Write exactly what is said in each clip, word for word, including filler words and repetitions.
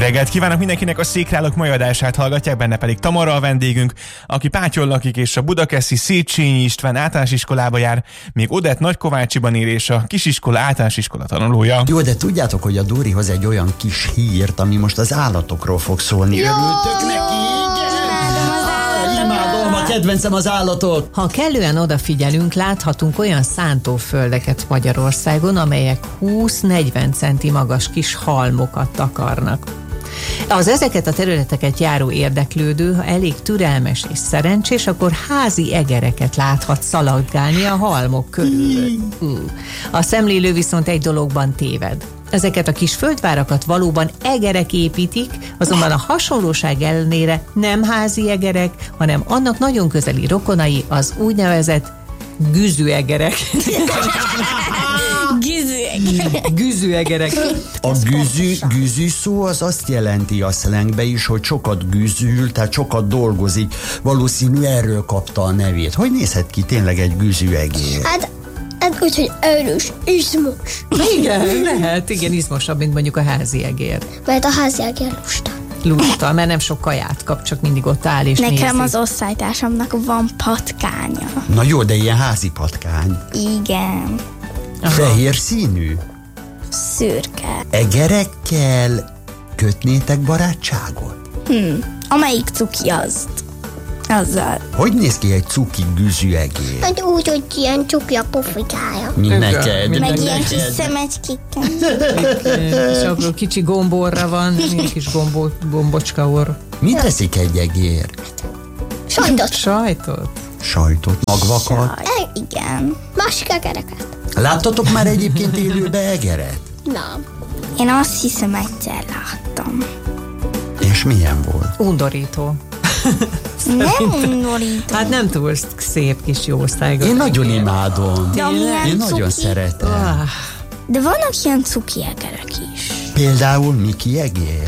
reggelt kívánok mindenkinek, a Székrálók mai adását hallgatják, benne pedig Tamara a vendégünk, aki Pátyon lakik és a budakeszi Széchenyi István általános iskolába jár, még Odett Nagykovácsiban ér és a kisiskola általános iskola tanulója. Jó, de tudjátok, hogy a Dóri hoz egy olyan kis hírt, ami most az állatokról fog szólni. Jó! Örültök neki? Imádom, a kedvencem az állatok. Ha kellően odafigyelünk, láthatunk olyan szántóföldeket Magyarországon, amelyek húsz-negyven centi magas kis halmokat takarnak. Az ezeket a területeket járó érdeklődő, ha elég türelmes és szerencsés, akkor házi egereket láthat szaladgálni a halmok körül. Uh. A szemlélő viszont egy dologban téved. Ezeket a kis földvárakat valóban egerek építik, azonban a hasonlóság ellenére nem házi egerek, hanem annak nagyon közeli rokonai, az úgynevezett güzüegerek. Güzüegerek. Güzüegerek. A güzű, güzű szó az azt jelenti a szlengbe is, hogy sokat güzül, tehát sokat dolgozik. Valószínű erről kapta a nevét. Hogy nézhet ki tényleg egy güzüegér? Hát, hát úgy, hogy erős, izmos. Igen, lehet, igen, izmosabb, mint mondjuk a házi egér. Mert a házi egér lusta. Lusta, mert nem sok kaját kap, csak mindig ott áll és nézi. Nekem az osztálytársamnak van patkánya. Na jó, de ilyen házi patkány. Igen. Aha. Fehér színű. Szürke. Egerekkel kötnétek barátságot? Hm. Amelyik cuki azt? Azzal. Hogy néz ki egy cuki güzüegér? Hát úgy, hogy ilyen csukja pofikája. Mi Igen, neked? mind Meg mi ilyen kis neked? szemecskékkel. És apró kicsi gomborra van, ilyen kis gombo, gombocska orr. Mit teszik egy egér? Sajtot. Sajtot? Sajtot, magvakat? E, igen. Másik egereket. Láttatok már egyébként élőbe egeret? Nem. Én azt hiszem egyszer láttam. És milyen volt? Undorító. Nem undorító. Hát nem túl szép kis jószág. Én nagyon imádom. De amilyen Én nagyon cuki. szeretem. Ah, De vannak ilyen cuki egerek is. Például Miki egér.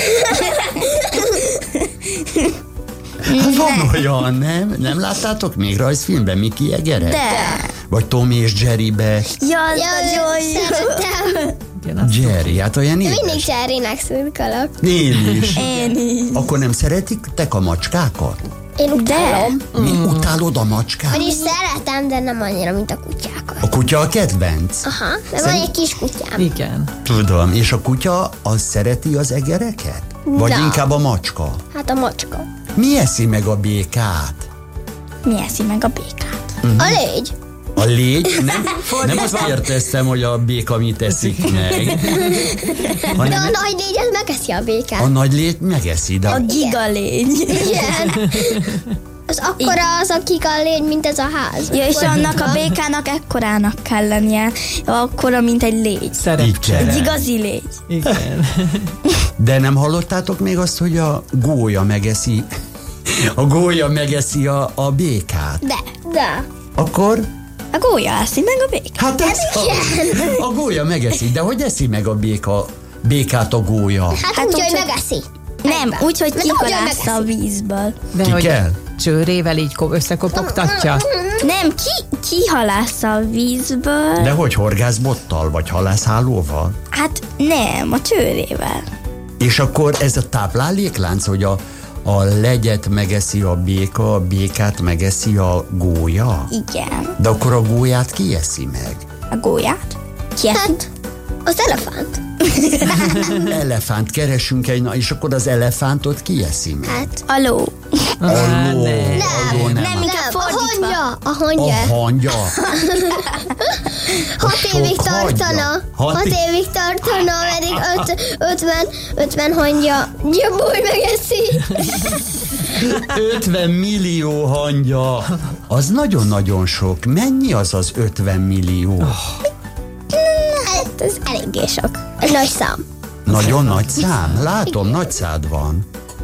Van olyan, nem? Nem láttátok még rajzfilmben Miki egeret? De. Vagy Tom és Jerrybe. Ja, Ja, nagyon jó. szeretem. igen, azt Jerry, hát olyan Mindig édes. Jerrynek szurkolok. Én is. Én is. Akkor nem szeretik a macskákat? Én utálom. Mi utálod a macskát? Vagyis szeretem, de nem annyira, mint a kutyákat. A kutya a kedvenc? Aha, de van egy kis kutyám. igen. Tudom, és a kutya az szereti az egereket? Vagy Na. inkább a macska? Hát a macska. Mi eszi meg a békát? Mi eszi meg a békát? A légy. A légy? Nem, nem azt érteztem, hogy a béka mit eszik meg. De Hanem a nagy légy, ez megeszi a békát. a nagy légy megeszi, de A gigalégy. Igen. Az akkora az a kika légy, mint ez a ház. Ja, és annak a békának ekkorának kell lennie, akkora, mint egy légy. Szerepcsere. Egy igazi légy. Igen. De nem hallottátok még azt, hogy a gólya megeszi a gólya megeszi a, a békát? De, de. Akkor? A gólya eszi meg a békát. Hát ez a, a gólya megeszi, de hogy eszi meg a béka, békát a gólya? Hát, Hát hát úgy, úgy, hogy hogy- megeszi. Nem, úgy, hogy Mert ahogyan kihalásza a vízből. De Ki hogy kell? csőrével így ko- összekopogtatja. Nem, ki, kihalásza a vízből. De hogy horgászbottal, vagy halászhálóval? Hát nem, a csőrével. És akkor ez a tápláléklánc, hogy a, a legyet megeszi a béka, a békát megeszi a gólya? Igen. De akkor a gólyát ki eszi meg? A gólyát? Ki eszi? Hát, az elefánt. Elefánt keresünk egy, na, és akkor az elefántot ki eszi meg? Hát, A ló. A ló, nem. a ló nem. Nem, áll. inkább nem, a fordítva. hangya. A A hangya. hangya. Hat sok évig hangya. tartana. Hat Hat év- évig tartana, pedig öt, ötven, ötven hangya. Gyabúj megeszi. ötven millió hangya. Az nagyon-nagyon sok. Mennyi az az ötven millió? Hát, ez eléggé sok. Egy nagy szám. Nagyon nagy szám. Látom, nagy szád van.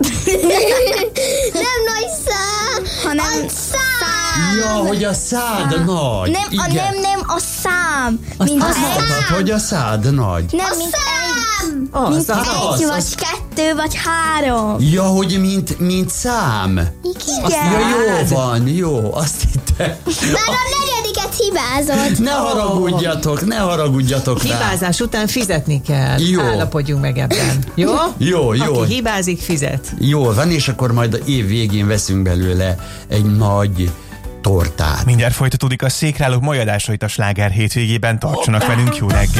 Nem nagy szám, Hanem a szám. Ja, hogy a szád nagy. Nem, a, Igen. nem, nem, a szám. Mint Azt egy. mondtad, hogy a szád nagy. Nem, A mint egy. szám. Az, Mint az, az, egy, az. vagy kettő, vagy három. Ja, hogy mint, mint szám. Igen. Ja, jó van, jó, azt hittem. Már a negyediket hibázott. Ne haragudjatok, ne haragudjatok rá. Hibázás után fizetni kell. Jó. Állapodjunk meg ebben. Jó? Jó, jó. Aki hibázik, fizet. Jól van, és akkor majd a év végén veszünk belőle egy nagy tortát. Mindjárt folytatódik a Székrálók mai adásait a Sláger hétvégében. Tartsanak velünk, jó reggelt!